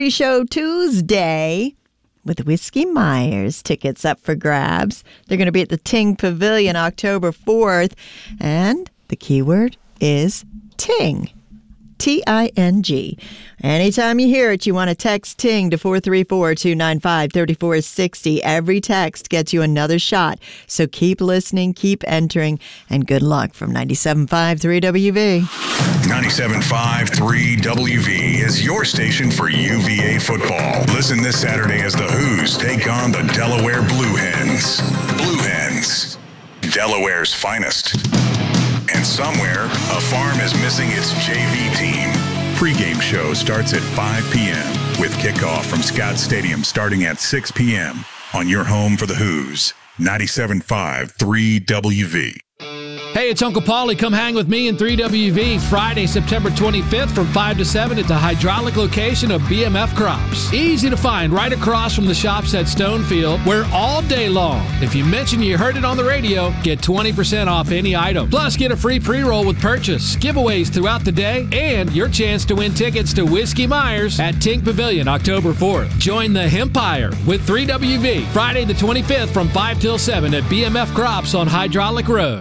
Show Tuesday with Whiskey Myers. Tickets up for grabs. They're going to be at the Ting Pavilion October 4th. And the keyword is Ting. T-I-N-G. Anytime you hear it, you want to text Ting to 434-295-3460. Every text gets you another shot. So keep listening, keep entering, and good luck from 97.5 3WV. 97.5 3WV is your station for UVA football. Listen this Saturday as the Who's take on the Delaware Blue Hens. Blue Hens, Delaware's finest. And somewhere, a farm is missing its JV team. Pre-game show starts at 5 p.m. with kickoff from Scott Stadium starting at 6 p.m. on your home for the Who's, 97.5 3WV. Hey, it's Uncle Paulie. Come hang with me in 3WV Friday, September 25th from 5 to 7 at the hydraulic location of BMF Crops. Easy to find right across from the shops at Stonefield. We're all day long. If you mention you heard it on the radio, get 20% off any item. Plus, get a free pre-roll with purchase, giveaways throughout the day, and your chance to win tickets to Whiskey Myers at Ting Pavilion October 4th. Join the Hempire with 3WV Friday the 25th from 5 till 7 at BMF Crops on Hydraulic Road.